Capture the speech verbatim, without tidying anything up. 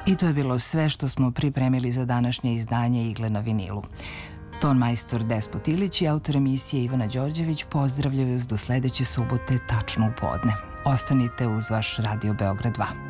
I to je bilo sve što smo pripremili za današnje izdanje Igle na vinilu. Ton majstor Despot Ilić i autor emisije Ivana Đorđević pozdravljaju vas do sledeće subote tačno u podne. Ostanite uz vaš Radio Beograd dva.